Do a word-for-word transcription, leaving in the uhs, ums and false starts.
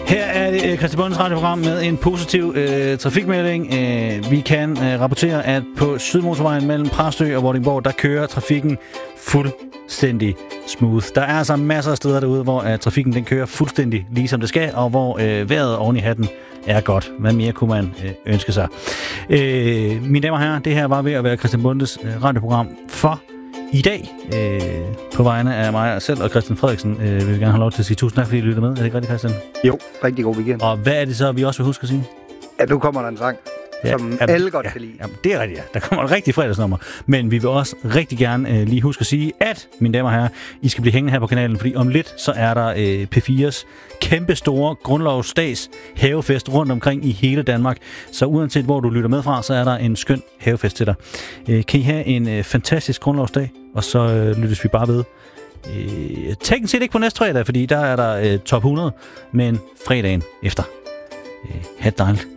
Her er det uh, Christian Bondes radioprogram med en positiv uh, trafikmelding. Uh, vi kan uh, rapportere, at på Sydmotorvejen mellem Præstø og Vordingborg, der kører trafikken fuldstændig smooth. Der er altså masser af steder derude, hvor uh, trafikken den kører fuldstændig ligesom det skal, og hvor uh, vejret oven i hatten er godt. Hvad mere kunne man uh, ønske sig? Uh, mine damer og herrer, det her var ved at være Christian Bondes uh, radioprogram for i dag. Øh, på vegne af mig selv og Christian Frederiksen øh, vil vi gerne have lov til at sige tusind tak, fordi I lytter med. Er det ikke rigtigt, Christian? Jo, rigtig god weekend. Og hvad er det så, vi også vil huske at sige? Ja, nu kommer der en sang, ja, som jamen, alle godt ja, kan lide. Jamen, det er rigtigt, ja. Der kommer et rigtigt fredagsnummer. Men vi vil også rigtig gerne øh, lige huske at sige, at, mine damer og herrer, I skal blive hængende her på kanalen, fordi om lidt, så er der øh, P fires kæmpe store grundlovsdags havefest rundt omkring i hele Danmark. Så uanset hvor du lytter med fra, så er der en skøn havefest til dig. Øh, kan I have en øh, fantastisk grundlovsdag, og så øh, lyttes vi bare ved. Øh, teknisk set ikke på næste fredag, fordi der er der øh, top hundrede, men fredagen efter. Øh, ha' det dejligt.